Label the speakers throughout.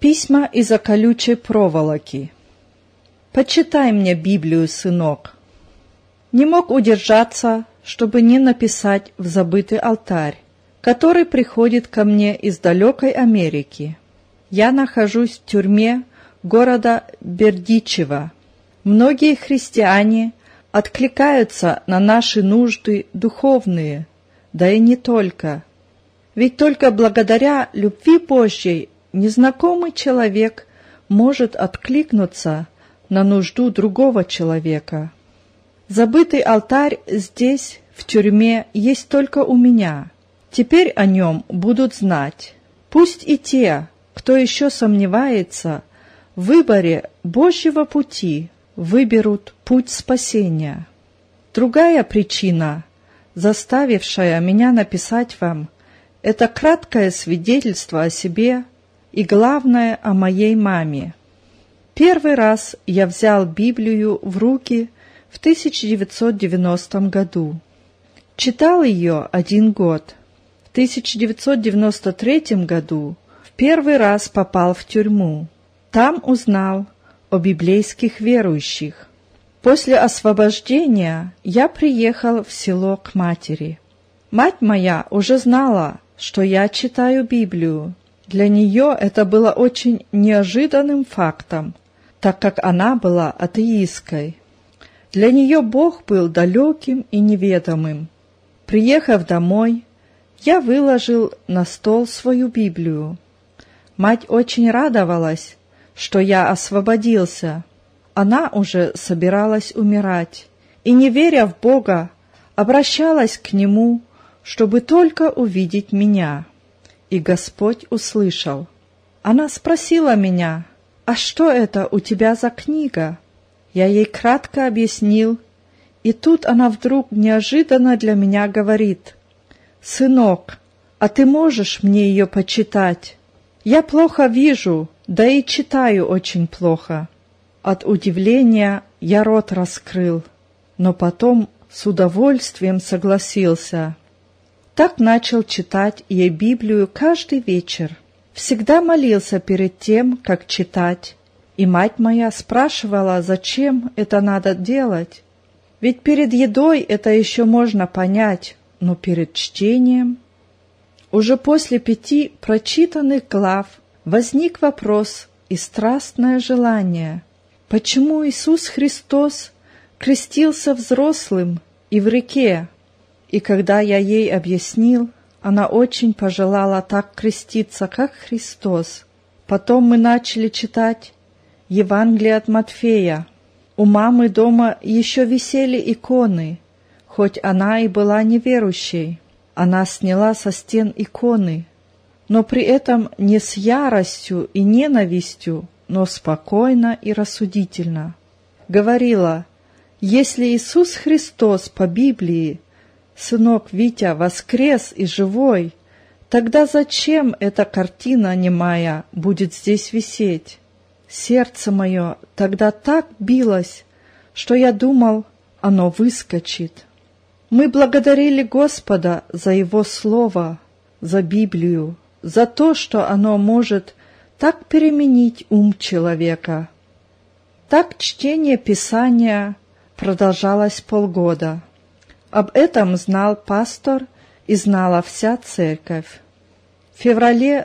Speaker 1: Письма из-за колючей проволоки. Почитай мне Библию, сынок. Не мог удержаться, чтобы не написать в забытый алтарь, который приходит ко мне из далекой Америки. Я нахожусь в тюрьме города Бердичево. Многие христиане откликаются на наши нужды духовные, да и не только. Ведь только благодаря любви Божьей незнакомый человек может откликнуться на нужду другого человека. Забытый алтарь здесь, в тюрьме, есть только у меня. Теперь о нем будут знать. Пусть и те, кто еще сомневается в выборе Божьего пути, выберут путь спасения. Другая причина, заставившая меня написать вам, это краткое свидетельство о себе и, главное, о моей маме. Первый раз я взял Библию в руки в 1990 году. Читал ее 1 год. В 1993 году в первый раз попал в тюрьму. Там узнал о библейских верующих. После освобождения я приехал в село к матери. Мать моя уже знала, что я читаю Библию. Для нее это было очень неожиданным фактом, так как она была атеисткой. Для нее Бог был далеким и неведомым. Приехав домой, я выложил на стол свою Библию. Мать очень радовалась, что я освободился. Она уже собиралась умирать, и, не веря в Бога, обращалась к Нему, чтобы только увидеть меня. И Господь услышал. Она спросила меня: «А что это у тебя за книга?» Я ей кратко объяснил, и тут она вдруг неожиданно для меня говорит: «Сынок, а ты можешь мне ее почитать? Я плохо вижу, да и читаю очень плохо». От удивления я рот раскрыл, но потом с удовольствием согласился. Так начал читать ей Библию каждый вечер. Всегда молился перед тем, как читать. И мать моя спрашивала, зачем это надо делать. Ведь перед едой это еще можно понять, но перед чтением... Уже после 5 прочитанных глав возник вопрос и страстное желание. Почему Иисус Христос крестился взрослым и в реке? И когда я ей объяснил, она очень пожелала так креститься, как Христос. Потом мы начали читать Евангелие от Матфея. У мамы дома еще висели иконы, хоть она и была неверующей. Она сняла со стен иконы, но при этом не с яростью и ненавистью, но спокойно и рассудительно. Говорила: «Если Иисус Христос по Библии, сынок Витя, воскрес и живой, тогда зачем эта картина немая будет здесь висеть?» Сердце мое тогда так билось, что я думал, оно выскочит. Мы благодарили Господа за Его Слово, за Библию, за то, что оно может так переменить ум человека. Так чтение Писания продолжалось полгода. Об этом знал пастор и знала вся церковь. В феврале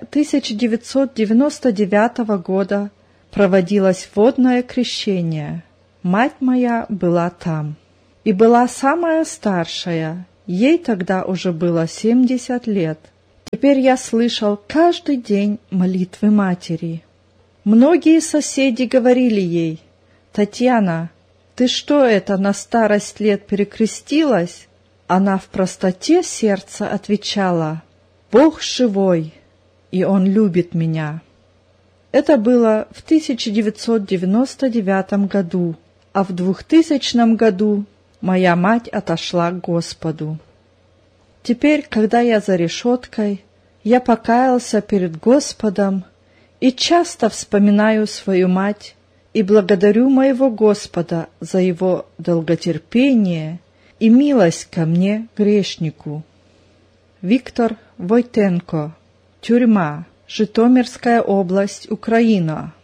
Speaker 1: 1999 года проводилось водное крещение. Мать моя была там. И была самая старшая, ей тогда уже было 70 лет. Теперь я слышал каждый день молитвы матери. Многие соседи говорили ей: «Татьяна, ты что это, на старость лет перекрестилась?» Она в простоте сердца отвечала: «Бог живой, и Он любит меня». Это было в 1999 году, а в 2000 году моя мать отошла к Господу. Теперь, когда я за решеткой, я покаялся перед Господом и часто вспоминаю свою мать и благодарю моего Господа за Его долготерпение и милость ко мне, грешнику. Виктор Войтенко. Тюрьма. Житомирская область, Украина.